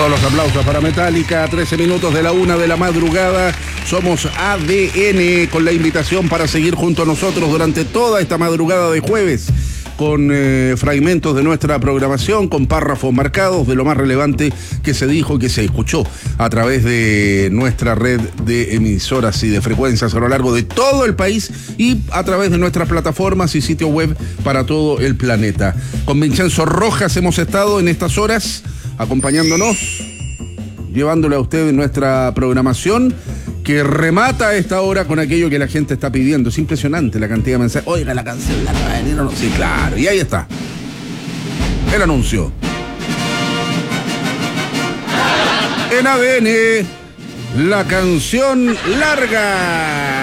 Todos los aplausos para Metallica, 13 minutos de la 1 de la madrugada. Somos ADN con la invitación para seguir junto a nosotros durante toda esta madrugada de jueves, con fragmentos de nuestra programación, con párrafos marcados de lo más relevante que se dijo y que se escuchó a través de nuestra red de emisoras y de frecuencias a lo largo de todo el país y a través de nuestras plataformas y sitio web para todo el planeta. Con Vincenzo Rojas hemos estado en estas horas acompañándonos, llevándole a ustedes nuestra programación que remata a esta hora con aquello que la gente está pidiendo. Es impresionante la cantidad de mensajes. Oiga, la canción la va a venir o no. Sí, claro. Y ahí está el anuncio. En ADN, la canción larga.